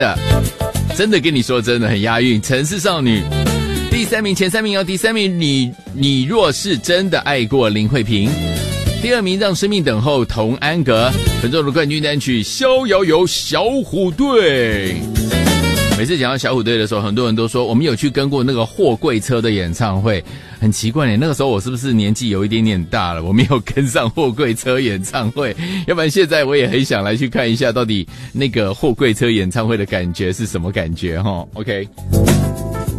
真的跟你说真的很押韵，城市少女。第3名，前3名哦，第3名你若是真的爱过林慧萍，第2名让生命等候童安格，本周的冠军单曲逍遥游小虎队。每次讲到小虎队的时候，很多人都说我们有去跟过那个货柜车的演唱会，很奇怪耶，那个时候我是不是年纪有一点点大了，我没有跟上货柜车演唱会，要不然现在我也很想来去看一下到底那个货柜车演唱会的感觉是什么感觉齁 OK。